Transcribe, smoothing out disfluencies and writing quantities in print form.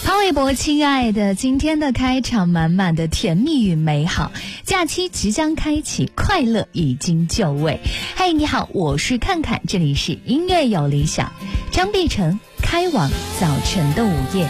潘玮柏，亲爱的，今天的开场满满的甜蜜与美好，假期即将开启，快乐已经就位。嘿，你好，我是看看，这里是音乐有理想，张碧晨开往早晨的午夜。